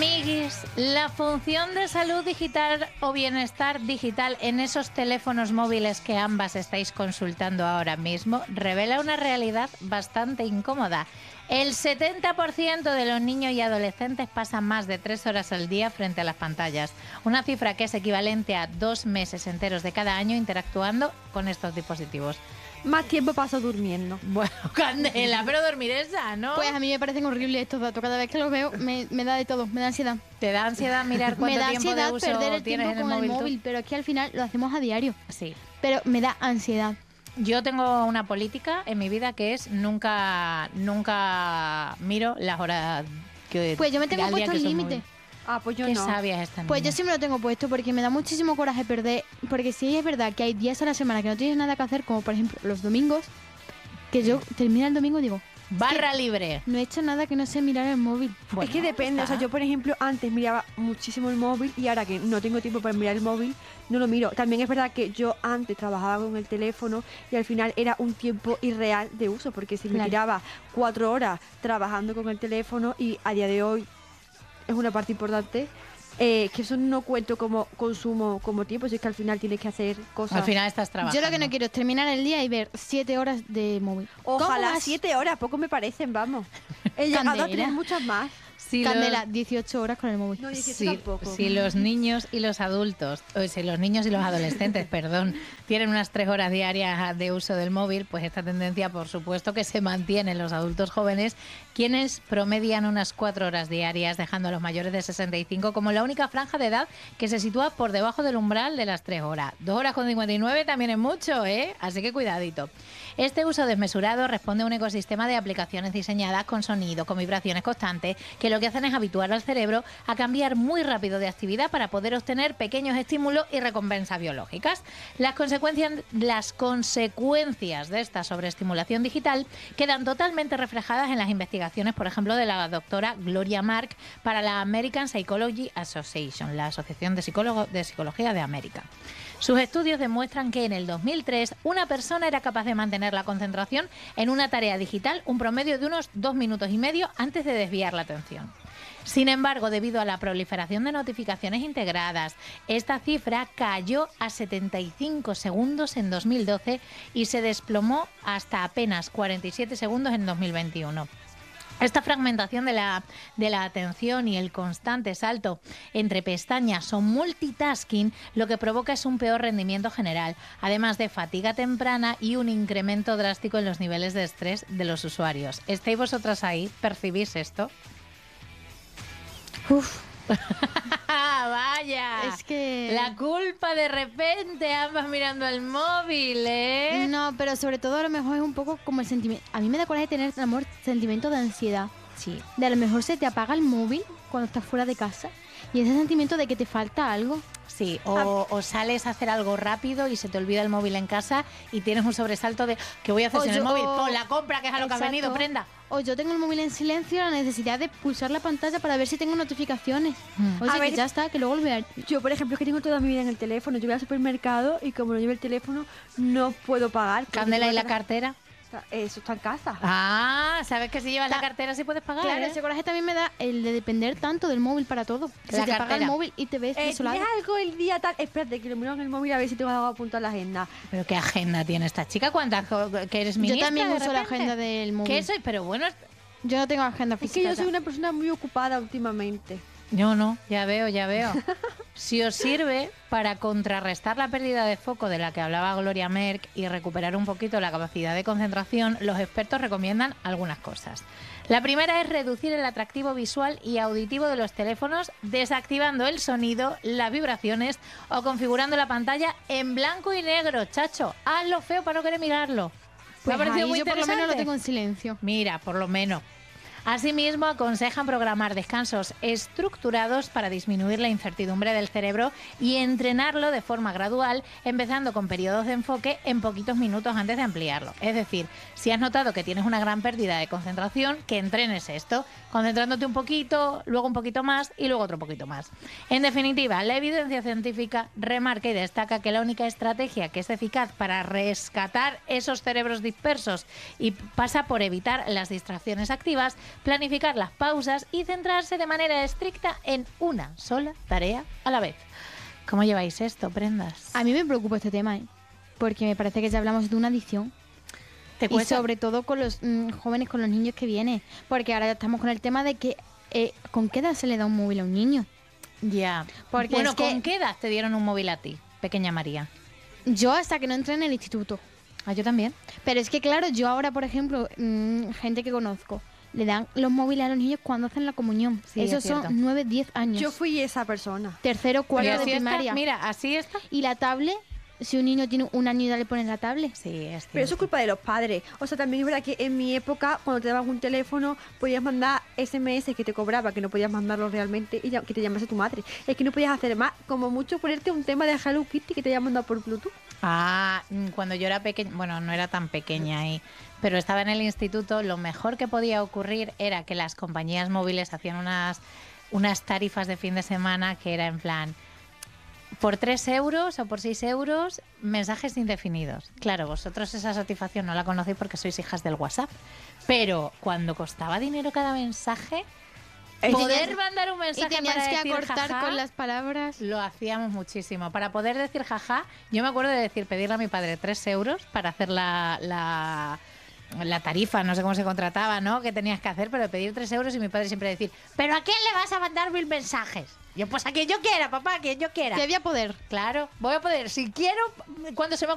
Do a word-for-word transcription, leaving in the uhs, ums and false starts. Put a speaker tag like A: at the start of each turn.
A: Amiguis, la función de salud digital o bienestar digital en esos teléfonos móviles que ambas estáis consultando ahora mismo revela una realidad bastante incómoda. El setenta por ciento de los niños y adolescentes pasan más de tres horas al día frente a las pantallas, una cifra que es equivalente a dos meses enteros de cada año interactuando con estos dispositivos.
B: Más tiempo paso durmiendo.
A: Bueno, Candela, pero dormir es sano.
C: Pues a mí me parecen horribles estos datos. Cada vez que los veo me, me da de todo, me da ansiedad.
A: ¿Te da ansiedad mirar cuánto
C: me da
A: tiempo
C: ansiedad
A: de uso
C: perder el
A: tienes
C: tiempo
A: en el
C: con
A: móvil?
C: el
A: tú?
C: móvil, pero es que al final lo hacemos a diario.
A: Sí.
C: Pero me da ansiedad.
A: Yo tengo una política en mi vida que es nunca, nunca miro las horas que
C: Pues yo me tengo
A: al día
C: puesto
A: que
C: el
A: soy
C: límite.
A: móvil.
B: Ah, pues yo
A: Qué
B: no.
A: sabia es esta
C: Pues
A: niña.
C: yo sí me lo tengo puesto porque me da muchísimo coraje perder. Porque si es verdad que hay días a la semana que no tienes nada que hacer, como por ejemplo los domingos, que yo termino el domingo y digo,
A: Barra libre.
C: no he hecho nada que no sé mirar el móvil.
A: Bueno,
B: es que depende, o sea, yo por ejemplo antes miraba muchísimo el móvil y ahora que no tengo tiempo para mirar el móvil, no lo miro. También es verdad que yo antes trabajaba con el teléfono y al final era un tiempo irreal de uso, porque si me
C: Claro.
B: tiraba cuatro horas trabajando con el teléfono y a día de hoy es una parte importante, eh, que eso no cuento como consumo como tiempo, si es que al final tienes que hacer cosas.
A: Al final estás trabajando.
C: Yo lo que no quiero es terminar el día y ver siete horas de móvil. ¿Cómo
B: Ojalá
C: vas?
B: siete horas, poco me parecen, vamos. He llegado a
C: Candela.
B: tener muchas más.
A: Sí, los-
C: Candela, dieciocho horas con el móvil.
B: No, dieciocho
A: Si,
B: tampoco.
A: si los niños y los adultos, o si los niños y los adolescentes, perdón, tienen unas tres horas diarias de uso del móvil, pues esta tendencia, por supuesto, que se mantiene en los adultos jóvenes, quienes promedian unas cuatro horas diarias, dejando a los mayores de sesenta y cinco como la única franja de edad que se sitúa por debajo del umbral de las tres horas. Dos horas con cincuenta y nueve también es mucho, ¿eh? Así que cuidadito. Este uso desmesurado responde a un ecosistema de aplicaciones diseñadas con sonido, con vibraciones constantes, que lo que hacen es habituar al cerebro a cambiar muy rápido de actividad para poder obtener pequeños estímulos y recompensas biológicas. Las consecuencias, las consecuencias de esta sobreestimulación digital quedan totalmente reflejadas en las investigaciones, por ejemplo, de la doctora Gloria Mark para la American Psychology Association, la Asociación de Psicólogos de Psicología de América. Sus estudios demuestran que en el dos mil tres una persona era capaz de mantener la concentración en una tarea digital un promedio de unos dos minutos y medio antes de desviar la atención. Sin embargo, debido a la proliferación de notificaciones integradas, esta cifra cayó a setenta y cinco segundos en dos mil doce y se desplomó hasta apenas cuarenta y siete segundos en dos mil veintiuno. Esta fragmentación de la, de la atención y el constante salto entre pestañas o multitasking lo que provoca es un peor rendimiento general, además de fatiga temprana y un incremento drástico en los niveles de estrés de los usuarios. ¿Estáis vosotras ahí? ¿Percibís esto?
C: Uf,
A: ¡Vaya!
C: es que...
A: La culpa de repente, ambas mirando el móvil, ¿eh?
C: No, pero sobre todo a lo mejor es un poco como el sentimiento... A mí me da coraje tener, amor, sentimiento de ansiedad.
A: Sí.
C: De a lo mejor se te apaga el móvil cuando estás fuera de casa y ese sentimiento de que te falta algo.
A: Sí, o, o sales a hacer algo rápido y se te olvida el móvil en casa y tienes un sobresalto de ¿qué voy a hacer
C: O
A: sin el
C: yo-
A: móvil?
C: o-
A: Pon la compra, que es a lo que has
C: Exacto.
A: venido, prenda.
C: O yo tengo el móvil en silencio, la necesidad de pulsar la pantalla para ver si tengo notificaciones.
A: Mm.
C: Oye,
B: A
C: que
B: ver-
C: ya está, que luego olvidar.
B: Yo, por ejemplo, es que tengo toda mi vida en el teléfono. Yo voy al supermercado y como no llevo el teléfono, no puedo pagar. porque
A: Candela,
B: tengo
A: ¿y la
B: que-
A: cartera?
B: Eso está en casa.
A: Ah, ¿sabes que si llevas la
C: Ta-
A: cartera sí puedes pagar?
C: Claro,
A: ¿eh?
C: ese coraje también me da el de depender tanto del móvil para todo. Que
A: La
C: se te apaga
A: cartera.
C: el móvil y te ves
B: Eh,
C: desolado.
B: ¿Tienes algo el día tal? Espérate, que lo miro en el móvil a ver si tengo algo apuntado a la agenda.
A: Pero qué agenda tiene esta chica, ¿cuántas co- que eres ministra?
C: Yo también
A: de
C: uso la
A: repente?
C: agenda del móvil.
A: ¿Qué soy? Pero bueno,
C: Yo no tengo agenda
B: Es que
C: física.
B: yo soy una persona muy ocupada últimamente.
A: yo no, ya veo, ya veo. Si os sirve para contrarrestar la pérdida de foco de la que hablaba Gloria Merck y recuperar un poquito la capacidad de concentración, los expertos recomiendan algunas cosas. La primera es reducir el atractivo visual y auditivo de los teléfonos, desactivando el sonido, las vibraciones o configurando la pantalla en blanco y negro. Chacho, hazlo feo para no querer mirarlo. ¿Te
C: Pues
A: ha parecido
C: ahí
A: muy
C: yo por lo menos lo
A: interesante?
C: tengo en silencio.
A: Mira, por lo menos. Asimismo, aconsejan programar descansos estructurados para disminuir la incertidumbre del cerebro y entrenarlo de forma gradual, empezando con periodos de enfoque en poquitos minutos antes de ampliarlo. Es decir, si has notado que tienes una gran pérdida de concentración, que entrenes esto, concentrándote un poquito, luego un poquito más y luego otro poquito más. En definitiva, la evidencia científica remarca y destaca que la única estrategia que es eficaz para rescatar esos cerebros dispersos y pasa por evitar las distracciones activas planificar las pausas y centrarse de manera estricta en una sola tarea a la vez. ¿Cómo lleváis esto, prendas?
C: A mí me preocupa este tema, ¿eh? Porque me parece que ya hablamos de una adicción.
A: ¿Te
C: Y
A: cuesta?
C: sobre todo con los mm, jóvenes, con los niños que vienen. Porque ahora ya estamos con el tema de que eh, ¿con qué edad se le da un móvil a un niño?
A: Ya.
C: Porque
A: bueno,
C: es que-
A: ¿con qué edad te dieron un móvil a ti, pequeña María?
C: Yo hasta que no entré en el instituto.
A: Ah, yo también.
C: Pero es que claro, yo ahora, por ejemplo, mm, gente que conozco, le dan los móviles a los niños cuando hacen la comunión.
A: Sí, es
C: Esos
A: cierto.
C: son nueve, diez años.
B: Yo fui esa persona.
C: Tercero,
A: Y
C: cuarto de
A: así está,
C: primaria.
A: mira, así está.
C: Y la tablet, si un niño tiene un año y ya le ponen la tablet.
A: Sí, es cierto.
B: Pero eso es culpa de los padres. O sea, también es verdad que en mi época, cuando te daban un teléfono, podías mandar ese eme ese que te cobraba, que no podías mandarlo realmente, y ya- que te llamase tu madre. Es que no podías hacer más, como mucho ponerte un tema de Hello Kitty que te haya mandado por Bluetooth.
A: Ah, mm, cuando yo era pequeña, bueno, no era tan pequeña ahí, pero estaba en el instituto, lo mejor que podía ocurrir era que las compañías móviles hacían unas, unas tarifas de fin de semana que era en plan, por tres euros o por seis euros, mensajes indefinidos. Claro, vosotros esa satisfacción no la conocéis porque sois hijas del WhatsApp, pero cuando costaba dinero cada mensaje,
C: Y
A: poder
C: tenías-
A: mandar un
C: Y
A: mensaje
C: tenías
A: para
C: que
A: decir
C: acortar
A: jaja,
C: con las palabras.
A: lo hacíamos muchísimo. Para poder decir jaja, yo me acuerdo de decir, pedirle a mi padre tres euros para hacer la, la, la tarifa, no sé cómo se contrataba, ¿no? Que tenías que hacer, pero pedir tres euros y mi padre siempre decir, ¿pero a quién le vas a mandar mil mensajes? Yo, pues a quien yo quiera, papá, a quien yo quiera.
C: Que había poder.
A: Claro, voy a poder, si quiero, cuando se me